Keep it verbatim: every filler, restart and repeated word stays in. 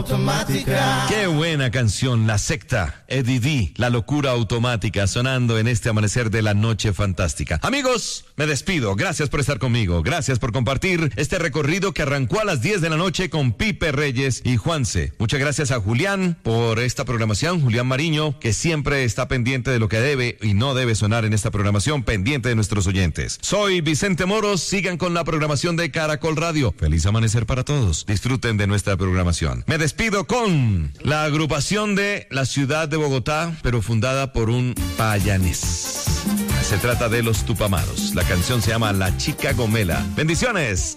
automática. Qué buena canción, La Secta, Eddie D, La Locura Automática, sonando en este amanecer de la noche fantástica. Amigos, me despido. Gracias por estar conmigo. Gracias por compartir este recorrido que arrancó a las diez de la noche con Pipe Reyes y Juanse. Muchas gracias a Julián por esta programación, Julián Mariño, que siempre está pendiente de lo que debe y no debe sonar en esta programación, pendiente de nuestros oyentes. Soy Vicente Moros, sigan con la programación de Caracol Radio. Feliz amanecer para todos. Disfruten de nuestra programación. Me despido con la agrupación de la ciudad de Bogotá, pero fundada por un payanés. Se trata de Los Tupamaros. La canción se llama La Chica Gomela. Bendiciones.